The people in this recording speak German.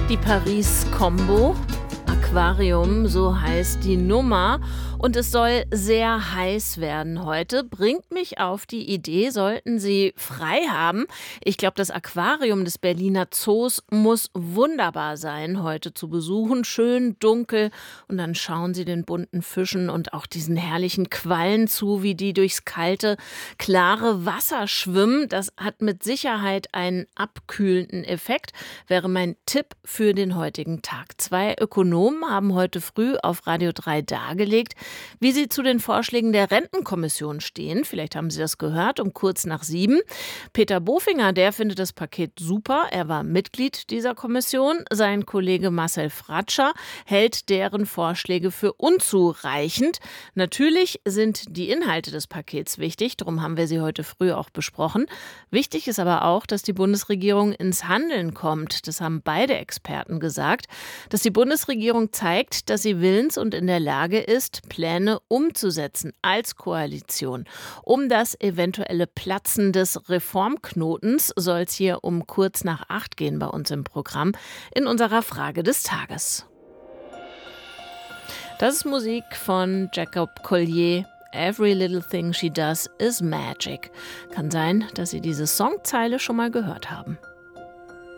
Die Paris Combo, Aquarium, so heißt die Nummer. Und es soll sehr heiß werden heute. Bringt mich auf die Idee, sollten Sie frei haben. Ich glaube, das Aquarium des Berliner Zoos muss wunderbar sein, heute zu besuchen. Schön dunkel. Und dann schauen Sie den bunten Fischen und auch diesen herrlichen Quallen zu, wie die durchs kalte, klare Wasser schwimmen. Das hat mit Sicherheit einen abkühlenden Effekt, wäre mein Tipp für den heutigen Tag. 2 Ökonomen haben heute früh auf Radio 3 dargelegt, wie sie zu den Vorschlägen der Rentenkommission stehen. Vielleicht haben Sie das gehört, um kurz nach 7. Peter Bofinger, der findet das Paket super. Er war Mitglied dieser Kommission. Sein Kollege Marcel Fratscher hält deren Vorschläge für unzureichend. Natürlich sind die Inhalte des Pakets wichtig, darum haben wir sie heute früh auch besprochen. Wichtig ist aber auch, dass die Bundesregierung ins Handeln kommt. Das haben beide Experten gesagt, dass die Bundesregierung zeigt, dass sie willens und in der Lage ist, Pläne umzusetzen als Koalition. Um das eventuelle Platzen des Reformknotens soll es hier um kurz nach 8 gehen bei uns im Programm in unserer Frage des Tages. Das ist Musik von Jacob Collier. Every little thing she does is magic. Kann sein, dass Sie diese Songzeile schon mal gehört haben.